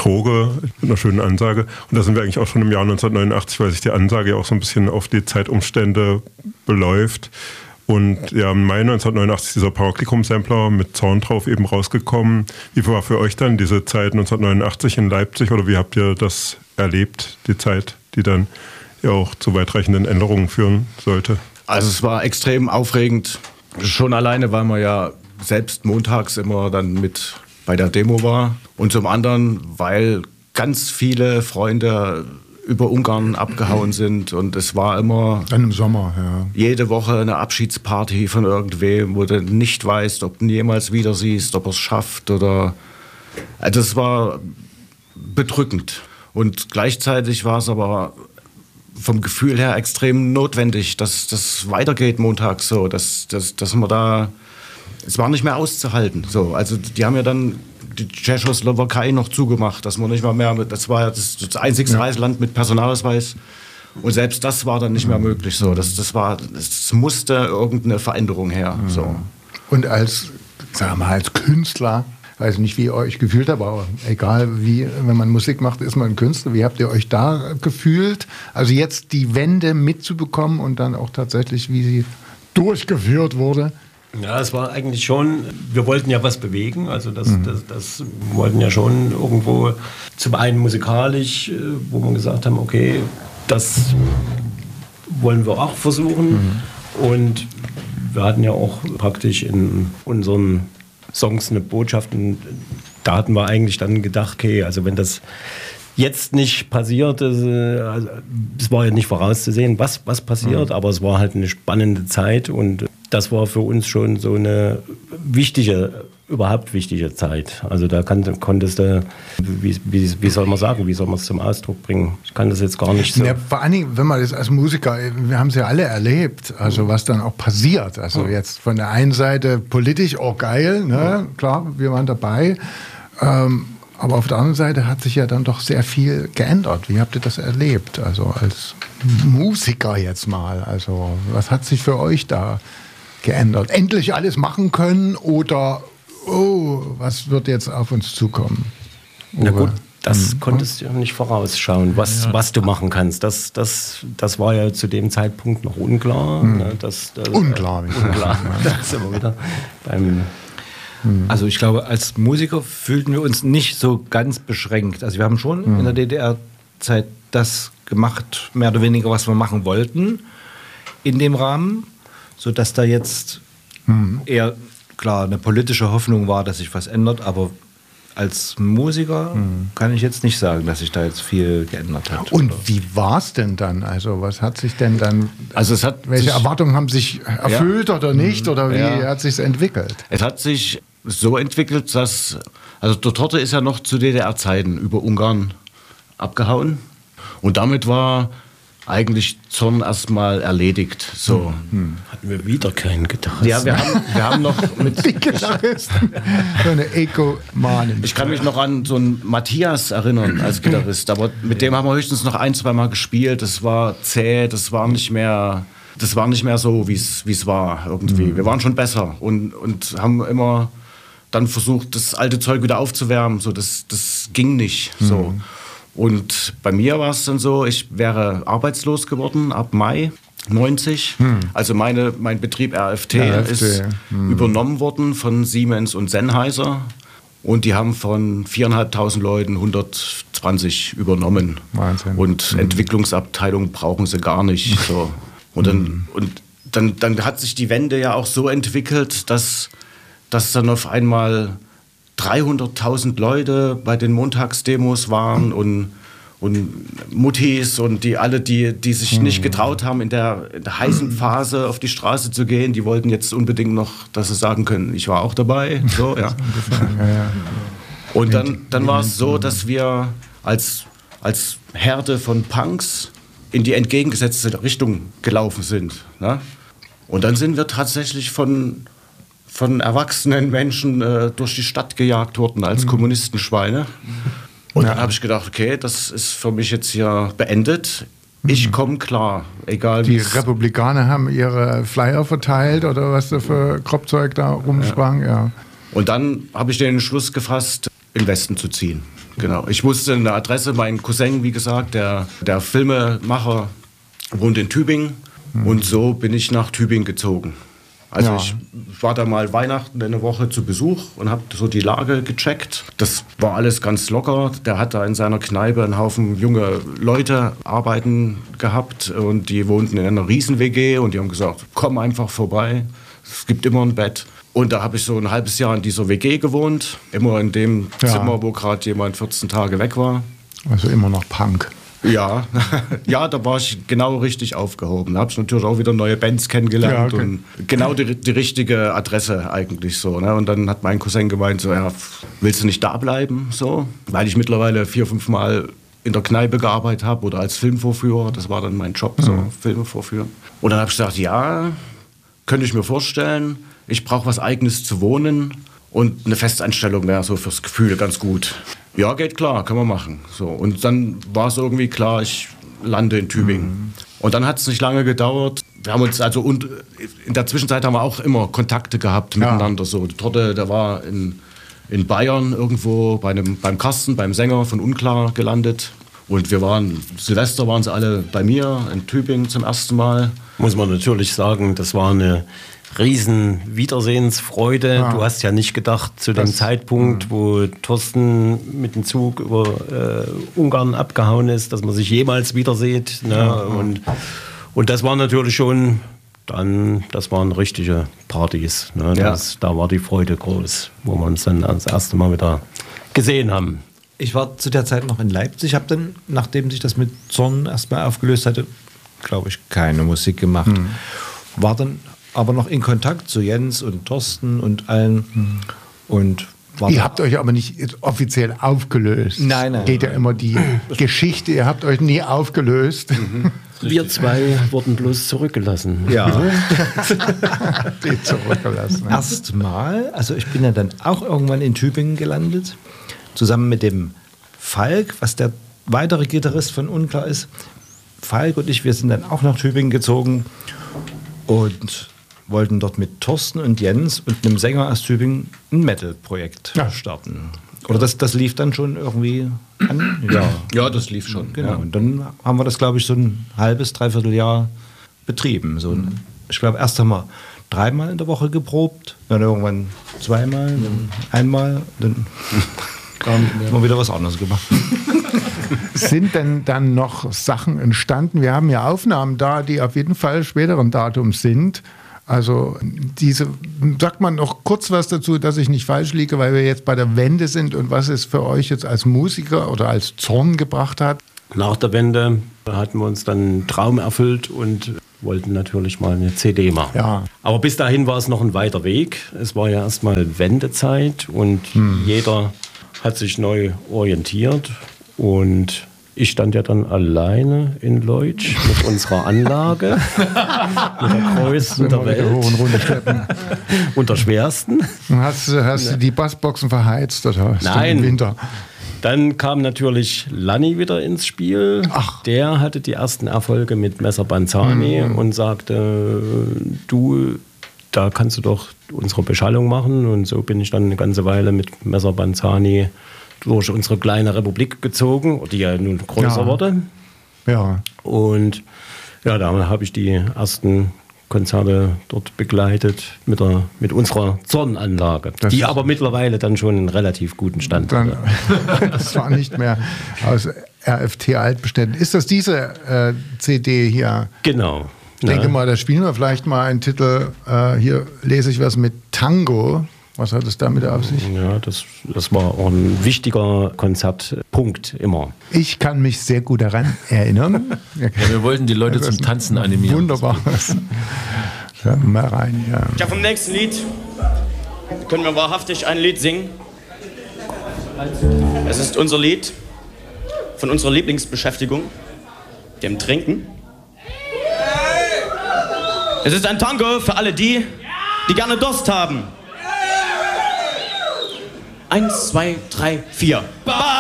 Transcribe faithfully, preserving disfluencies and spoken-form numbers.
Droge mit einer schönen Ansage. Und da sind wir eigentlich auch schon im Jahr neunzehnhundertneunundachtzig, weil sich die Ansage ja auch so ein bisschen auf die Zeitumstände beläuft. Und ja, im Mai neunzehnhundertneunundachtzig ist dieser Paraclicum-Sampler mit Zorn drauf eben rausgekommen. Wie war für euch dann diese Zeit neunzehnhundertneunundachtzig in Leipzig oder wie habt ihr das erlebt, die Zeit, die dann ja auch zu weitreichenden Änderungen führen sollte? Also es war extrem aufregend, schon alleine, weil man ja selbst montags immer dann mit bei der Demo war und zum anderen, weil ganz viele Freunde über Ungarn abgehauen sind und es war immer dann im Sommer, ja. Jede Woche eine Abschiedsparty von irgendwem, wo du nicht weißt, ob du ihn jemals wieder siehst, ob er es schafft oder also es war bedrückend und gleichzeitig war es aber vom Gefühl her extrem notwendig, dass das weitergeht montags so, dass, dass, dass man da es war nicht mehr auszuhalten. So, also die haben ja dann die Tschechoslowakei noch zugemacht, dass man nicht mal mehr, das war ja das, das einzige ja. Reiseland mit Personalausweis und selbst das war dann nicht mehr möglich. So, das, das war, es musste irgendeine Veränderung her. Mhm. So. Und als, sagen wir mal, als Künstler, weiß nicht, wie ihr euch gefühlt habt, aber egal wie, wenn man Musik macht, ist man ein Künstler. Wie habt ihr euch da gefühlt? Also jetzt die Wende mitzubekommen und dann auch tatsächlich, wie sie durchgeführt wurde? Ja, es war eigentlich schon, wir wollten ja was bewegen, also das, mhm. das, das wollten ja schon irgendwo zum einen musikalisch, wo wir gesagt haben, okay, das wollen wir auch versuchen mhm. und wir hatten ja auch praktisch in unseren Songs eine Botschaft und da hatten wir eigentlich dann gedacht, okay, also wenn das jetzt nicht passiert, es also, war ja nicht vorauszusehen, was, was passiert, mhm. aber es war halt eine spannende Zeit und das war für uns schon so eine wichtige, überhaupt wichtige Zeit. Also da kann, konntest du, wie, wie, wie soll man sagen, wie soll man es zum Ausdruck bringen? Ich kann das jetzt gar nicht so. Ja, vor allen Dingen, wenn man das als Musiker, wir haben es ja alle erlebt, also was dann auch passiert. Also jetzt von der einen Seite politisch, oh geil, ne? Klar, wir waren dabei. Ähm, aber auf der anderen Seite hat sich ja dann doch sehr viel geändert. Wie habt ihr das erlebt? Also als Musiker jetzt mal. Also was hat sich für euch da geändert? Endlich alles machen können oder oh, was wird jetzt auf uns zukommen? Na gut, das hm. konntest du ja nicht vorausschauen, was, ja. was du machen kannst. Das, das, das war ja zu dem Zeitpunkt noch unklar. Hm. Ne? Das, das, unklar. Äh, unklar. Das sind wir wieder beim... Also ich glaube, als Musiker fühlten wir uns nicht so ganz beschränkt. Also wir haben schon hm. in der D D R-Zeit das gemacht, mehr oder weniger, was wir machen wollten in dem Rahmen, sodass da jetzt hm. eher, klar, eine politische Hoffnung war, dass sich was ändert, aber als Musiker hm. kann ich jetzt nicht sagen, dass sich da jetzt viel geändert hat. Und oder? Wie war es denn dann? Also was hat sich denn dann, also es hat welche sich, Erwartungen haben sich erfüllt ja. oder nicht? Oder wie ja. hat sich entwickelt? Es hat sich so entwickelt, dass, also der Torte ist ja noch zu D D R-Zeiten über Ungarn abgehauen und damit war eigentlich Zorn erstmal erledigt. So. Hm. Hatten wir wieder keinen Gitarristen. Ja, wir haben, wir haben noch mit... Die Gitarristen. So eine Eco-Manen. Ich kann mich noch an so einen Matthias erinnern als Gitarrist, aber mit dem haben wir höchstens noch ein, zwei Mal gespielt. Das war zäh, das war nicht mehr, das war nicht mehr so, wie es war irgendwie. Mhm. Wir waren schon besser und, und haben immer dann versucht, das alte Zeug wieder aufzuwärmen. So, das, das ging nicht so. Mhm. Und bei mir war es dann so, ich wäre arbeitslos geworden ab Mai neunzig. Hm. Also meine, mein Betrieb R F T, R F T. ist hm. übernommen worden von Siemens und Sennheiser. Und die haben von viertausendfünfhundert Leuten hundertzwanzig übernommen. Wahnsinn. Und hm. Entwicklungsabteilung brauchen sie gar nicht. So. Und, dann, hm. und dann, dann hat sich die Wende ja auch so entwickelt, dass, dass dann auf einmal dreihunderttausend Leute bei den Montagsdemos waren und, und Muttis und die alle, die, die sich mhm. nicht getraut haben, in der, in der heißen Phase auf die Straße zu gehen, die wollten jetzt unbedingt noch, dass sie sagen können, ich war auch dabei. So, ja. ja, ja. Und dann, dann war es so, dass wir als, als Herde von Punks in die entgegengesetzte Richtung gelaufen sind. Ne? Und dann sind wir tatsächlich von... von erwachsenen Menschen äh, durch die Stadt gejagt wurden als mhm. Kommunistenschweine. Und ja. dann habe ich gedacht, okay, das ist für mich jetzt hier beendet. Ich mhm. komme klar, egal wie. Die Republikaner haben ihre Flyer verteilt oder was da für Kropfzeug da rumsprang. Ja. Ja. Und dann habe ich den Entschluss gefasst, in den Westen zu ziehen. Genau. Ich wusste eine Adresse, mein Cousin, wie gesagt, der, der Filmemacher, wohnt in Tübingen. Mhm. Und so bin ich nach Tübingen gezogen. Also ja. ich war da mal Weihnachten eine Woche zu Besuch und habe so die Lage gecheckt. Das war alles ganz locker. Der hat da in seiner Kneipe einen Haufen junge Leute arbeiten gehabt und die wohnten in einer Riesen-W G und die haben gesagt, komm einfach vorbei, es gibt immer ein Bett. Und da habe ich so ein halbes Jahr in dieser W G gewohnt, immer in dem ja. Zimmer, wo gerade jemand vierzehn Tage weg war. Also immer noch Punk. Ja, ja, da war ich genau richtig aufgehoben. Da habe ich natürlich auch wieder neue Bands kennengelernt ja, okay. und genau die, die richtige Adresse eigentlich so. Ne? Und dann hat mein Cousin gemeint, so, ja, willst du nicht da bleiben? So, weil ich mittlerweile vier, fünf Mal in der Kneipe gearbeitet habe oder als Filmvorführer. Das war dann mein Job, so mhm. Filme vorführen. Und dann habe ich gesagt, ja, könnte ich mir vorstellen. Ich brauche was Eigenes zu wohnen und eine Festanstellung wäre so fürs Gefühl ganz gut. Ja, geht klar, kann man machen. So, und dann war es irgendwie klar, ich lande in Tübingen. Mhm. Und dann hat es nicht lange gedauert. Wir haben uns also und in der Zwischenzeit haben wir auch immer Kontakte gehabt ja. miteinander. So, der Torte, der war in, in Bayern irgendwo bei einem, beim Carsten, beim Sänger von Unklar gelandet. Und wir waren, Silvester waren sie alle bei mir in Tübingen zum ersten Mal. Muss man natürlich sagen, das war eine riesen Wiedersehensfreude. Ja. Du hast ja nicht gedacht, zu dem das, Zeitpunkt, mh. wo Thorsten mit dem Zug über äh, Ungarn abgehauen ist, dass man sich jemals wieder sieht. Ne? Ja, und, und das war natürlich schon, dann, das waren richtige Partys. Ne? Das, ja. Da war die Freude groß, wo wir uns dann das erste Mal wieder gesehen haben. Ich war zu der Zeit noch in Leipzig, habe dann, nachdem sich das mit Zorn erstmal aufgelöst hatte, glaube ich, keine Musik gemacht. Mhm. War dann aber noch in Kontakt zu Jens und Thorsten und allen. Mhm. Und ihr habt euch aber nicht offiziell aufgelöst. Nein, nein. Geht ja immer die Geschichte, ihr habt euch nie aufgelöst. Mhm. Wir zwei wurden bloß zurückgelassen. Ja. Die zurückgelassen. Erstmal, also ich bin ja dann auch irgendwann in Tübingen gelandet, zusammen mit dem Falk, was der weitere Gitarrist von Unklar ist. Falk und ich, wir sind dann auch nach Tübingen gezogen und wollten dort mit Thorsten und Jens und einem Sänger aus Tübingen ein Metal-Projekt ja. starten. Oder das, das lief dann schon irgendwie an? Ja, ja das lief schon. Genau. Ja. Und dann haben wir das, glaube ich, so ein halbes, dreiviertel Jahr betrieben. So ein, ich glaube, erst haben wir dreimal in der Woche geprobt, dann irgendwann zweimal, dann einmal, dann haben wir wieder was anderes gemacht. Sind denn dann noch Sachen entstanden? Wir haben ja Aufnahmen da, die auf jeden Fall späteren Datums sind. Also diese, sagt man noch kurz was dazu, dass ich nicht falsch liege, weil wir jetzt bei der Wende sind und was es für euch jetzt als Musiker oder als Zorn gebracht hat? Nach der Wende hatten wir uns dann einen Traum erfüllt und wollten natürlich mal eine C D machen. Ja. Aber bis dahin war es noch ein weiter Weg. Es war ja erstmal Wendezeit und hm. jeder hat sich neu orientiert und ich stand ja dann alleine in Leutsch mit unserer Anlage, mit der größten der Welt und der schwersten. Hast, hast du die Bassboxen verheizt oder Nein. Im Winter? Dann kam natürlich Lanni wieder ins Spiel. Ach. Der hatte die ersten Erfolge mit Messer Banzani mhm. und sagte, du, da kannst du doch unsere Beschallung machen. Und so bin ich dann eine ganze Weile mit Messer Banzani durch unsere kleine Republik gezogen, die ja nun größer ja. wurde. Ja. Und ja, da habe ich die ersten Konzerte dort begleitet mit, der, mit unserer Zornanlage, das die aber mittlerweile dann schon einen relativ guten Stand dann, hatte. Das war nicht mehr aus R F T-Altbeständen. Ist das diese äh, C D hier? Genau. Ich denke ja. mal, da spielen wir vielleicht mal einen Titel. Äh, hier lese ich was mit Tango. Was hat es damit auf sich? Ja, das, das war auch ein wichtiger Konzertpunkt immer. Ich kann mich sehr gut daran erinnern. Ja, wir wollten die Leute zum Tanzen animieren. Wunderbar. Hören wir mal rein. Ja. Ja, vom nächsten Lied können wir wahrhaftig ein Lied singen. Es ist unser Lied von unserer Lieblingsbeschäftigung, dem Trinken. Es ist ein Tango für alle die, die gerne Durst haben. Eins, zwei, drei, vier.